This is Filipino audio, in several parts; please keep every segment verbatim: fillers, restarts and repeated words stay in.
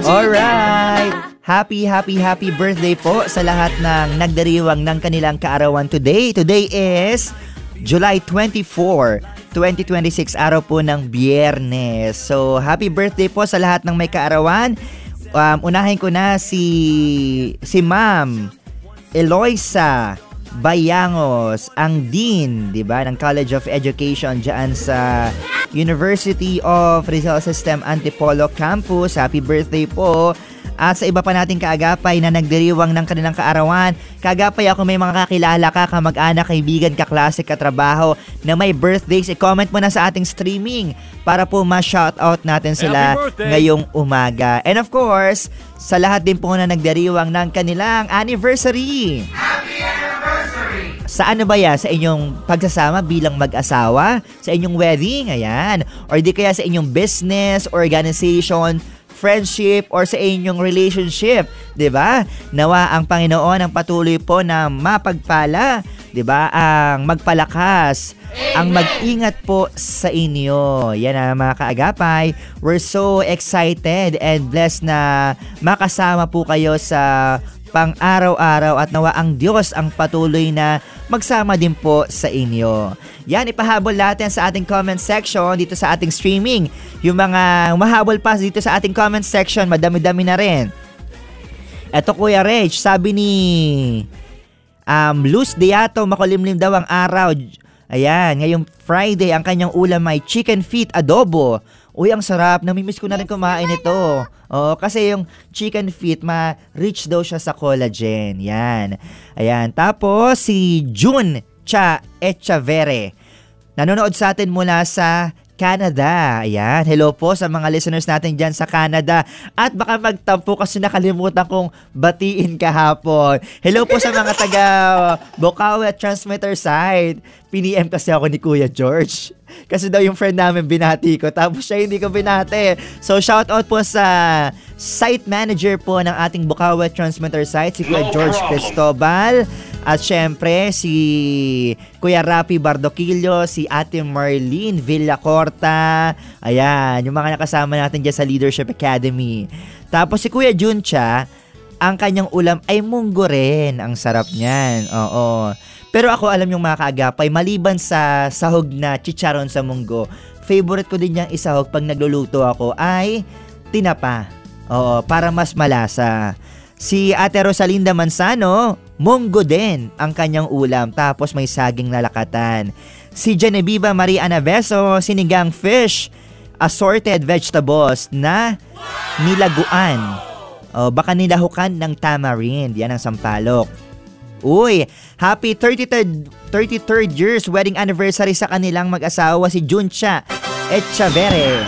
Alright! Happy, happy, happy birthday po sa lahat ng nagdiriwang ng kanilang kaarawan today. Today is July twenty-fourth, twenty twenty-six, araw po ng Biyernes. So, happy birthday po sa lahat ng may kaarawan. Um, unahin ko na si, si Ma'am Eloisa Bayangos, ang Dean, di ba, ng College of Education dyan sa University of Rizal System Antipolo Campus. Happy birthday po. At sa iba pa nating kaagapay na nagdiriwang ng kanilang kaarawan, kaagapay ako may mga kakilala ka, kamag-anak, kaibigan, kaklase, katrabaho na may birthdays, i-comment mo na sa ating streaming para po ma-shoutout natin sila ngayong umaga. And of course, sa lahat din po na nagdiriwang ng kanilang anniversary. Happy anniversary! Sa ano ba yan? Sa inyong pagsasama bilang mag-asawa? Sa inyong wedding? Ayan. Or di kaya sa inyong business, organization, friendship, or sa inyong relationship, 'di ba? Nawa ang Panginoon ang patuloy po na mapagpala, 'di ba? Ang magpalakas, Amen. Ang mag-ingat po sa inyo. Yan ang mga kaagapay. We're so excited and blessed na makasama po kayo sa pang-araw-araw at nawa ang Diyos ang patuloy na magsama din po sa inyo. Yan, ipahabol natin sa ating comment section dito sa ating streaming. Yung mga mahabol pa dito sa ating comment section, madami-dami na rin. Eto Kuya Reg, sabi ni um, Luz Deato, makulimlim daw ang araw. Ayan, ngayong Friday, ang kanyang ulam ay chicken feet adobo. Uy, ang sarap. Namimiss ko na rin kumain ito. Oo, kasi yung chicken feet, ma-rich daw siya sa collagen. Yan. Ayan. Tapos, si June Cha Echavere. Nanonood sa atin mula sa Canada. Ayan. Hello po sa mga listeners natin dyan sa Canada. At baka magtampo kasi nakalimutan kong batiin kahapon. Hello po sa mga taga Bocaue Transmitter side. P D M kasi ako ni Kuya George. Kasi daw yung friend namin binati ko, tapos siya hindi ko binati. So shout out po sa site manager po ng ating Bocaue Transmitter site, si Kuya George Cristobal. At syempre si Kuya Rapi Bardoquillo, si Ate Marlene Villacorta. Ayan, yung mga nakasama natin dyan sa Leadership Academy. Tapos si Kuya Juncha, ang kanyang ulam ay munggo rin. Ang sarap niyan. Oo. Pero ako alam yung mga kaagapay, maliban sa sahog na chicharon sa munggo, favorite ko din yung isahog pag nagluluto ako ay tinapa. Oo, para mas malasa. Si Ate Rosalinda Manzano, munggo din ang kanyang ulam, tapos may saging na lakatan. Si Genevieve Marie Anaveso, sinigang fish, assorted vegetables na nilaguan. O, baka nilahukan ng tamarind, yan ang sampalok. Uy, happy thirty-third, thirty-third years wedding anniversary sa kanilang mag-asawa si Juncha Echavere.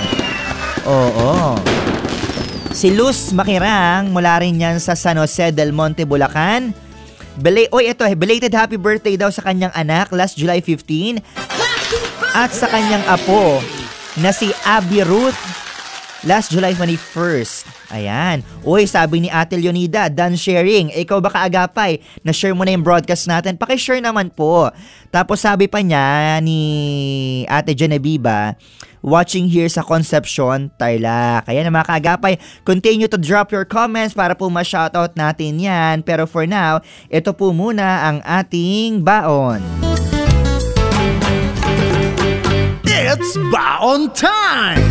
Oo. Si Luz Makirang, mula rin yan sa San Jose del Monte, Bulacan. Bela- Oy, ito, belated happy birthday daw sa kanyang anak last July fifteenth. At sa kanyang apo na si Abby Ruth last July twenty-first. Ayan. Uy, sabi ni Ate Leonida, done sharing. Ikaw ba kaagapay? Na-share mo na yung broadcast natin? Pakishare naman po. Tapos sabi pa niya ni Ate Genevieve, watching here sa Concepcion, Tarlac. Kaya na mga kaagapay, continue to drop your comments para po ma-shoutout natin yan. Pero for now, ito po muna ang ating baon. It's baon time!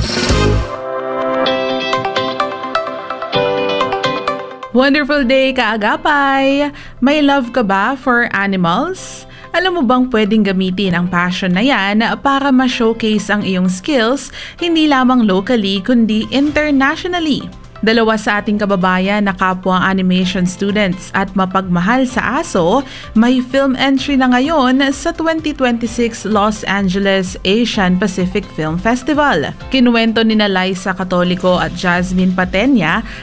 Wonderful day, kaagapay! May love ka ba for animals? Alam mo bang pwedeng gamitin ang passion na yan para ma-showcase ang iyong skills hindi lamang locally kundi internationally? Dalawa sa ating kababayan na kapwa animation students at mapagmahal sa aso, may film entry na ngayon sa twenty twenty-six Los Angeles Asian Pacific Film Festival. Kinuwento ni na Liza Catolico at Jasmine Patenya